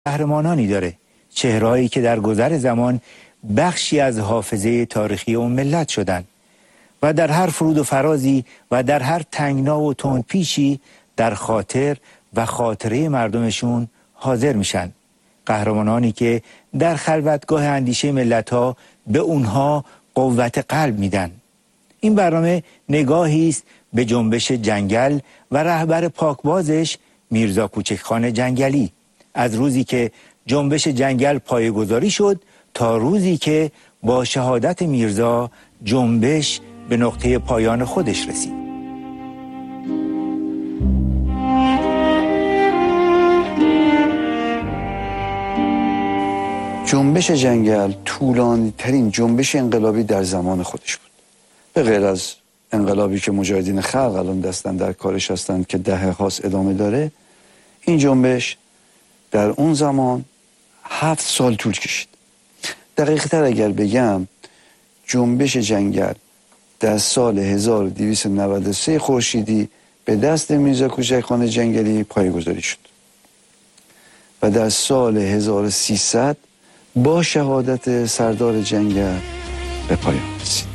قهرمانانی داره، چهرهایی که در گذر زمان بخشی از حافظه تاریخی اون ملت شدن و در هر فرود و فرازی و در هر تنگنا و تندپیچی در خاطر و خاطره مردمشون حاضر میشن. قهرمانانی که در خلوتگاه اندیشه ملت‌ها به اونها قوت قلب میدن. این برنامه نگاهی است به جنبش جنگل و رهبر پاکبازش میرزا کوچکخان جنگلی، از روزی که جنبش جنگل پایه‌گذاری شد تا روزی که با شهادت میرزا جنبش به نقطه پایان خودش رسید. جنبش جنگل طولانی ترین جنبش انقلابی در زمان خودش بود. به غیر از انقلابی که مجاهدین خلق الان دستن در کارش هستند که دهه هاست ادامه داره، این جنبش در اون زمان 7 سال طول کشید. دقیق تر اگر بگم، جنبش جنگل در سال 1293 خورشیدی به دست میرزا کوچکخان جنگلی پایه‌گذاری شد و در سال 1300 با شهادت سردار جنگل به پایان رسید.